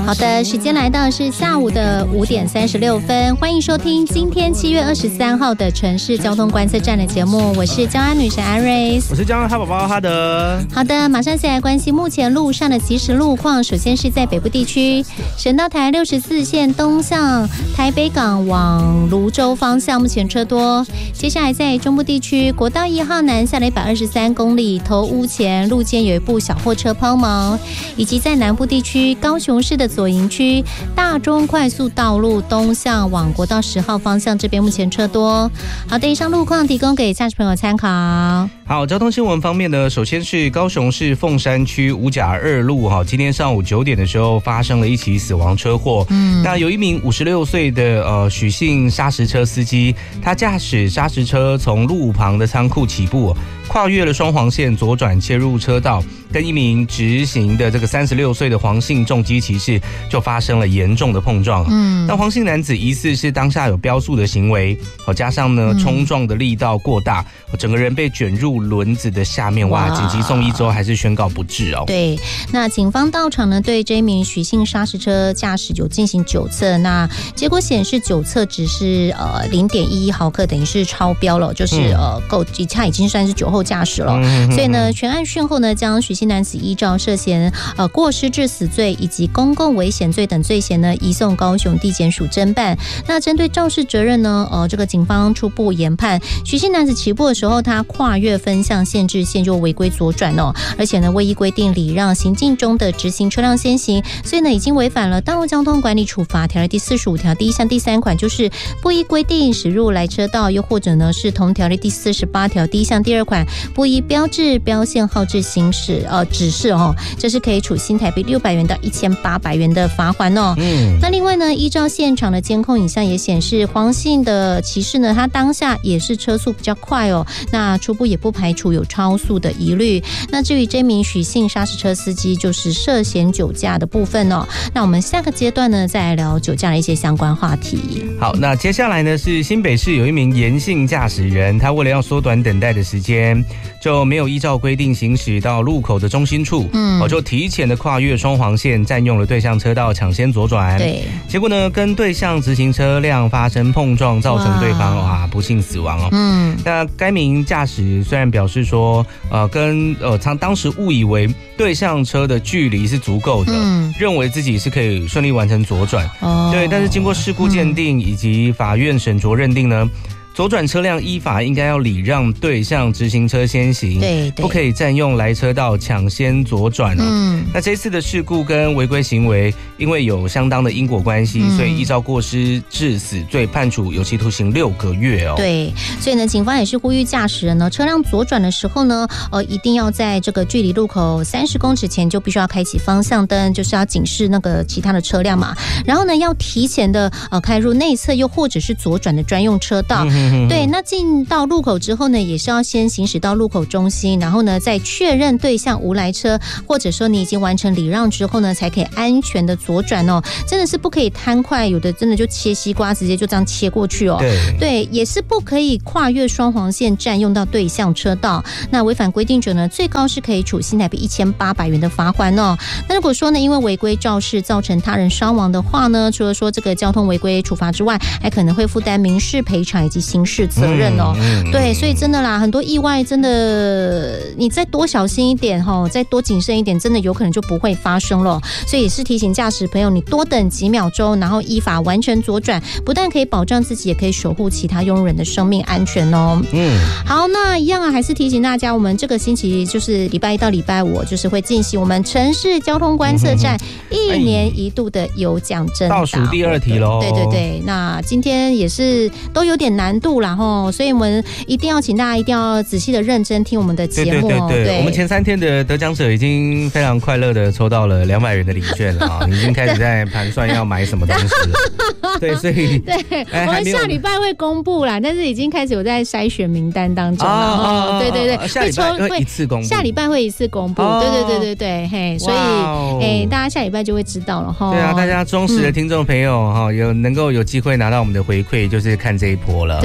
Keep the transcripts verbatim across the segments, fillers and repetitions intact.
好的，时间来到是下午的五点三十六分，欢迎收听今天七月二十三号的城市交通观测站的节目，我是交安女神 Iris， 我是交安哈宝宝哈德。 好的，马上先来关心目前路上的即时路况。首先是在北部地区，省道台六十四线东向台北港往芦洲方向，目前车多。接下来在中部地区，国道一号南下了一百二十三公里，头屋前路肩有一部小货车抛锚，以及在南部地区，高雄市的左营区大中快速道路东向往国道十号方向，这边目前车多。好的，以上路况提供给驾驶朋友参考。 好，交通新闻方面呢，首先是高雄市凤山区五甲二路哈，今天上午九点的时候发生了一起死亡车祸。嗯，那有一名五十六岁的呃许姓砂石车司机，他驾驶砂石车从路旁的仓库起步，跨越了双黄线左转切入车道，跟一名直行的这个三十六岁的黄姓重机骑士就发生了严重的碰撞。嗯，那黄姓男子疑似是当下有飙速的行为，加上呢冲撞的力道过大，整个人被卷入轮子的下面，哇！紧急送医之后还是宣告不治哦。 对，那警方到场呢，对这名许姓砂石车驾驶有进行酒测，那结果显示酒测值是呃零点一一毫克，等于是超标了，就是呃够，他已经算是酒后驾驶了。嗯、所以呢，全案讯后呢，将许姓男子依照涉嫌呃过失致死罪以及公共危险罪等罪嫌呢，移送高雄地检署侦办。那针对肇事责任呢，呃，这个警方初步研判，许姓男子起步的时候，他跨越分向限制线就违规左转哦，而且呢，未依规定礼让行进中的直行车辆先行，所以呢，已经违反了《道路交通管理处罚条例》第四十五条第一项第三款，就是不依规定驶入来车道，又或者呢是同条例第四十八条第一项第二款不依标志、标线号志行驶呃指示哦，这是可以处新台币六百元到一千八百元的罚款哦。嗯，那另外呢，依照现场的监控影像也显示，黄姓的骑士呢，他当下也是车速比较快哦，那初步也不排除有超速的疑虑。那至于这名许姓砂石车司机，就是涉嫌酒驾的部分哦。那我们下个阶段呢，再来聊酒驾的一些相关话题。 好，那接下来呢是新北市有一名严姓驾驶人，他为了要缩短等待的时间，就没有依照规定行驶到路口的中心处，嗯，就提前的跨越双黄线，占用了对向车道，抢先左转。 对， 结果呢，跟对向直行车辆发生碰撞，造成对方哇不幸死亡哦。嗯，那该名驾驶虽然表示说，呃，跟呃他当时误以为对向车的距离是足够的，嗯，认为自己是可以顺利完成左转。哦，对，但是经过事故鉴定以及法院审酌认定呢，左转车辆依法应该要礼让对向直行车先行，对，不可以占用来车道抢先左转哦。嗯，那这次的事故跟违规行为，因为有相当的因果关系，嗯，所以依照过失致死罪判处有期徒刑六个月哦。 对，所以呢，警方也是呼吁驾驶人呢，车辆左转的时候呢，呃，一定要在这个距离路口三十公尺前就必须要开启方向灯，就是要警示那个其他的车辆嘛。然后呢，要提前的呃开入内侧，又或者是左转的专用车道。嗯，对，那进到路口之后呢，也是要先行驶到路口中心，然后呢，再确认对向无来车，或者说你已经完成礼让之后呢，才可以安全的左转哦。真的是不可以贪快，有的真的就切西瓜，直接就这样切过去哦。对，对，也是不可以跨越双黄线占用到对向车道。那违反规定者呢，最高是可以处新台币一千八百元的罚款哦。那如果说呢，因为违规肇事造成他人伤亡的话呢，除了说这个交通违规处罚之外，还可能会负担民事赔偿以及刑事责任哦。嗯嗯、对，所以真的啦，很多意外真的，你再多小心一点哈，再多谨慎一点，真的有可能就不会发生了。所以也是提醒驾驶朋友，你多等几秒钟，然后依法完成左转，不但可以保障自己，也可以守护其他拥有人的生命安全哦。嗯，好，那一样啊，还是提醒大家，我们这个星期就是礼拜一到礼拜五，就是会进行我们城市交通观测站一年一度的有奖征答， 倒数第二题喽。 对对对，那今天也是都有点难度啦吼，所以我们一定要请大家一定要仔细的认真听我们的节目哦。 对对对对，我们前三天的得奖者已经非常快乐的抽到了两百元的礼券了啊，已经开始在盘算要买什么东西了。对，所以对，哎、我们下礼拜会公布啦，但是已经开始有在筛选名单当中了。哦，对对对， 下礼拜会一次公布， 下礼拜会一次公布。哦、对对对对对，嘿，所以哎、哦，大家下礼拜就会知道了哈。 对啊，大家忠实的听众朋友哈、嗯，有能够有机会拿到我们的回馈，就是看这一波了。 对。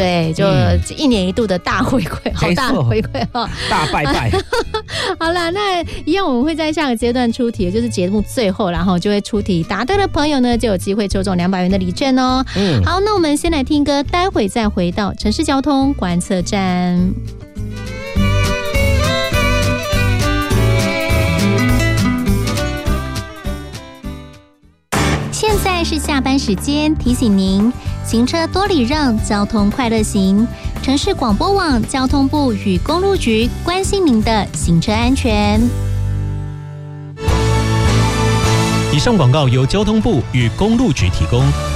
对，就一年一度的大回馈，好大的回馈哈， 大拜拜。 好啦，那一样我们会在下个阶段出题，就是节目最后，然后就会出题，答对的朋友呢就有机会抽中两百元的礼券哦。嗯，好，那我们先来听歌，待会再回到城市交通观测站。现在是下班时间，提醒您行车多礼让，交通快乐行。城市广播网交通部与公路局关心您的行车安全。 以上广告由交通部与公路局提供。